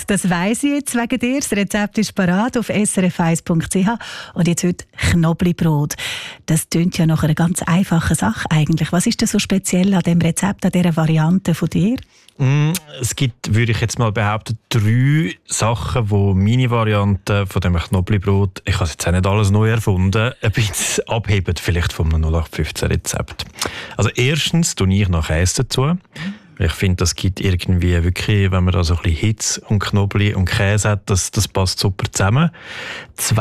Das weiss ich jetzt wegen dir. Das Rezept ist parat auf srf1.ch. Und jetzt heute Knoblauchbrot. Das klingt ja nach einer ganz einfachen Sache eigentlich. Was ist denn so speziell an dem Rezept, an dieser Variante von dir? Es gibt, würde ich jetzt mal behaupten, 3 Sachen, wo meine Variante von dem Knoblauchbrot, ich habe jetzt auch nicht alles neu erfunden, ein bisschen abheben, vielleicht vom 0815-Rezept. Also erstens tue ich noch Käse dazu. Ich finde, das gibt irgendwie wirklich, wenn man da so ein bisschen Hitze und Knoblauch und Käse hat, das passt super zusammen.